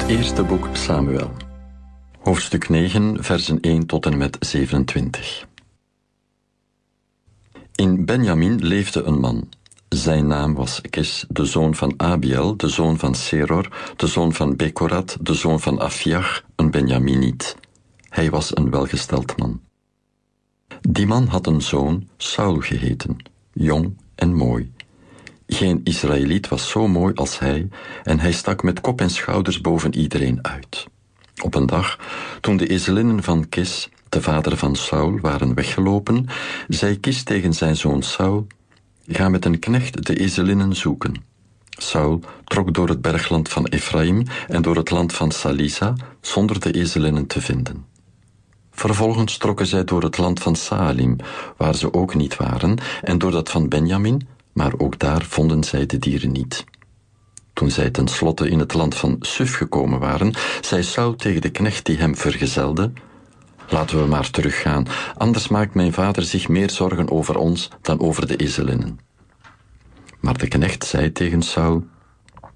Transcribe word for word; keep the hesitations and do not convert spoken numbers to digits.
Eerste boek Samuel. Hoofdstuk negen, versen één tot en met zevenentwintig. In Benjamin leefde een man. Zijn naam was Kis, de zoon van Abiel, de zoon van Seror, de zoon van Bekorat, de zoon van Afiach, een Benjaminiet. Hij was een welgesteld man. Die man had een zoon, Saul geheten, jong en mooi. Geen Israëliet was zo mooi als hij, en hij stak met kop en schouders boven iedereen uit. Op een dag, toen de ezelinnen van Kis, de vader van Saul, waren weggelopen, zei Kis tegen zijn zoon Saul: ga met een knecht de ezelinnen zoeken. Saul trok door het bergland van Ephraim en door het land van Salisa, zonder de ezelinnen te vinden. Vervolgens trokken zij door het land van Saalim, waar ze ook niet waren, en door dat van Benjamin, maar ook daar vonden zij de dieren niet. Toen zij tenslotte in het land van Suf gekomen waren, zei Saul tegen de knecht die hem vergezelde: laten we maar teruggaan, anders maakt mijn vader zich meer zorgen over ons dan over de ezelinnen. Maar de knecht zei tegen Saul: